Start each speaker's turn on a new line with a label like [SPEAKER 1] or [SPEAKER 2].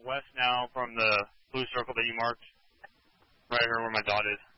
[SPEAKER 1] west now from the blue circle that you marked. Right here where my dot is.